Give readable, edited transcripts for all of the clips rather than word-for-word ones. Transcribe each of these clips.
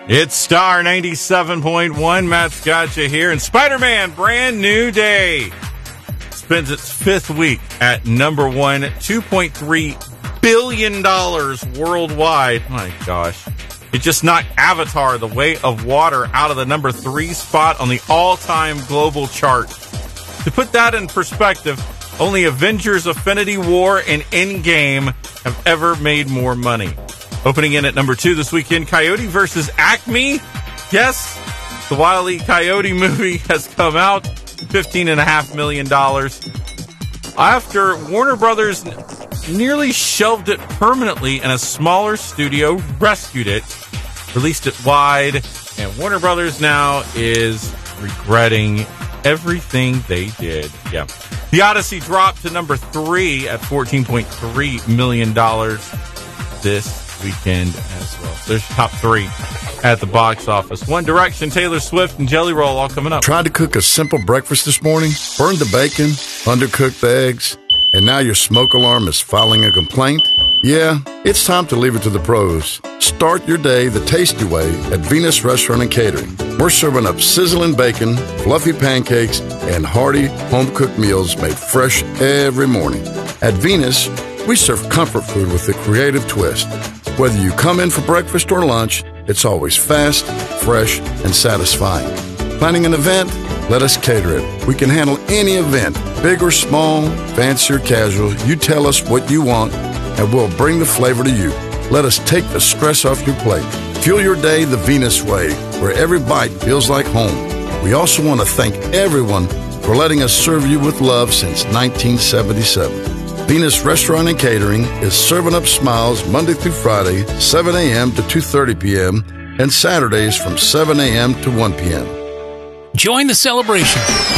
It's Star 97.1. Matt's got you here. And Spider-Man, brand new day, spends its fifth week at number one, $2.3 billion worldwide. My gosh. It just knocked Avatar, The Way of Water, out of the number 3 spot on the all-time global chart. To put that in perspective, only Avengers: Infinity War and Endgame have ever made more money. Opening in at number 2 this weekend, Coyote vs. Acme. Yes, the Wile E. Coyote movie has come out, $15.5 million. After Warner Brothers nearly shelved it permanently and a smaller studio rescued it, released it wide, and Warner Brothers now is regretting everything they did. Yeah. The Odyssey dropped to number 3 at $14.3 million this weekend as well. So there's your top 3 at the box office. One Direction, Taylor Swift, and Jelly Roll all coming up. Tried to cook a simple breakfast this morning, burned the bacon, undercooked the eggs, and now your smoke alarm is filing a complaint? Yeah, it's time to leave it to the pros. Start your day the tasty way at Venus Restaurant and Catering. We're serving up sizzling bacon, fluffy pancakes, and hearty home-cooked meals made fresh every morning. At Venus, we serve comfort food with a creative twist. Whether you come in for breakfast or lunch, it's always fast, fresh, and satisfying. Planning an event? Let us cater it. We can handle any event, big or small, fancy or casual. You tell us what you want, and we'll bring the flavor to you. Let us take the stress off your plate. Fuel your day the Venus way, where every bite feels like home. We also want to thank everyone for letting us serve you with love since 1977. Venus Restaurant and Catering is serving up smiles Monday through Friday, 7 a.m. to 2:30 p.m., and Saturdays from 7 a.m. to 1 p.m. Join the celebration.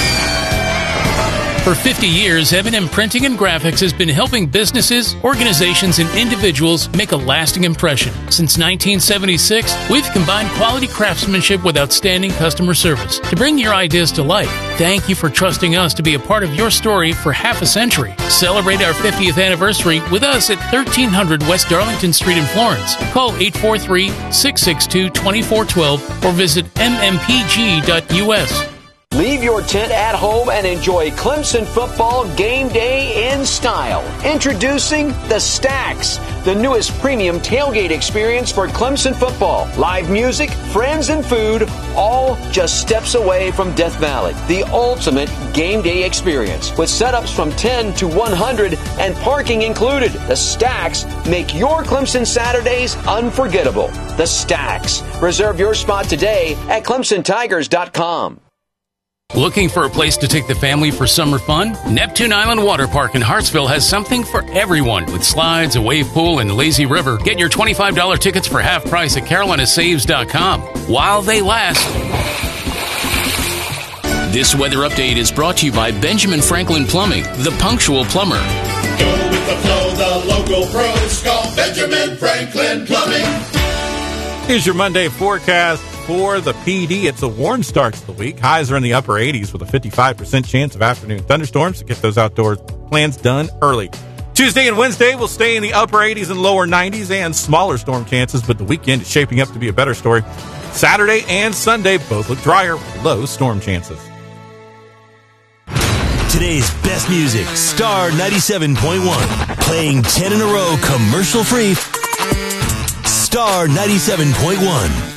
For 50 years, M&M Printing and Graphics has been helping businesses, organizations, and individuals make a lasting impression. Since 1976, we've combined quality craftsmanship with outstanding customer service to bring your ideas to life. Thank you for trusting us to be a part of your story for half a century. Celebrate our 50th anniversary with us at 1300 West Darlington Street in Florence. Call 843-662-2412 or visit mmpg.us. Leave your tent at home and enjoy Clemson football game day in style. Introducing the Stacks, the newest premium tailgate experience for Clemson football. Live music, friends, and food, all just steps away from Death Valley. The ultimate game day experience with setups from 10 to 100 and parking included. The Stacks make your Clemson Saturdays unforgettable. The Stacks. Reserve your spot today at ClemsonTigers.com. Looking for a place to take the family for summer fun? Neptune Island Water Park in Hartsville has something for everyone with slides, a wave pool, and lazy river. Get your $25 tickets for half price at carolinasaves.com while they last. This weather update is brought to you by Benjamin Franklin Plumbing, the punctual plumber. Go with the flow, the local pros call Benjamin Franklin Plumbing. Here's your Monday forecast for the PD. It's a warm start to the week. Highs are in the upper 80s with a 55% chance of afternoon thunderstorms to get those outdoor plans done early. Tuesday and Wednesday will stay in the upper 80s and lower 90s and smaller storm chances, but the weekend is shaping up to be a better story. Saturday and Sunday both look drier with low storm chances. Today's best music, Star 97.1. Playing 10 in a row commercial free. Star 97.1.